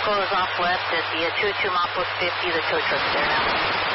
vehicle is off left at the 202 miles 50. The tow truck's there now.